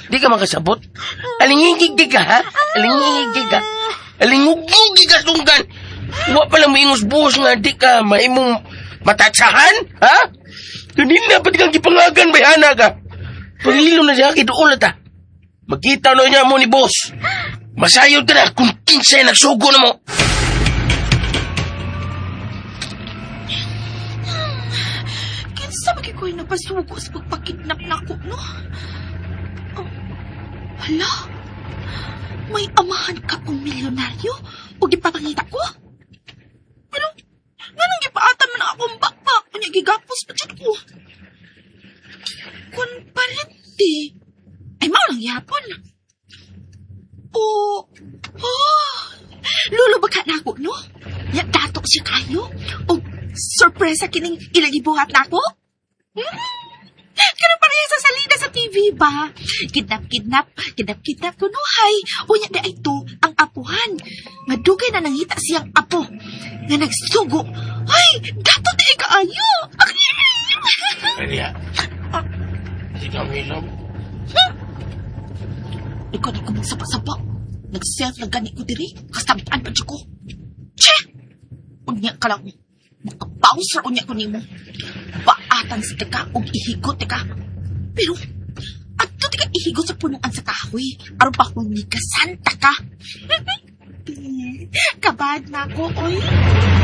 Di ka makasabot? Alingigig ka, ha? Alingigig ka. Alingugugig ka, tunggan. Wa pala maingos buhos nga, di ka maimong matatsahan, ha? Kanina, pati kang gipangagan, bayana ka. Pagilom na siya, kidoon na ta. Magkita na niya mo ni boss. Masayod ka na kung kinsay nagsugo na mo. Kinsa magikoy napasugo sa pagpakidnap na ko, no? Oh, hala? May amahan ka kong milyonaryo o gipapangita ko? Pero, ganang gipaatan man akong backpack kanya gigapos pa dyan ko. Kung paliti, ay maulang yapon. Oh, lulubag na ako, no? Ya, dato siya kayo? O sorpresa kining ilagibuhat na ako? Ganun pareha sa salida sa TV ba? Kidnap ko, no? Hay, unya na ito ang apuhan. Madugay na nangita siyang apo nga nagsugo. Ay, dato di kaayo. Kaya, di kami lang. Ikaw na kumang sapa-sapa. Nag-self lang gani ko diri. Kastampan pa dyan ko. Che! Unya ka lang. Makapausa unya ko nimo. Paatan sa tika o ihigot tika. Pero, ato tika ihigot sa punuan sa kahoy. Aron pa kung ni kasanta ka. Kabad na ako, oy.